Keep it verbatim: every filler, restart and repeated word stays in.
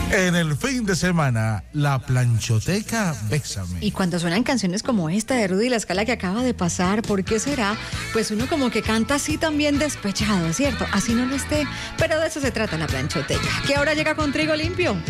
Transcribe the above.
En el fin de semana, la planchoteca Bésame. Y cuando suenan canciones como esta de Rudy La Scala que acaba de pasar, ¿por qué será? Pues uno como que canta así también despechado, ¿cierto? Así no lo esté, pero de eso se trata la planchoteca, que ahora llega con Trigo Limpio.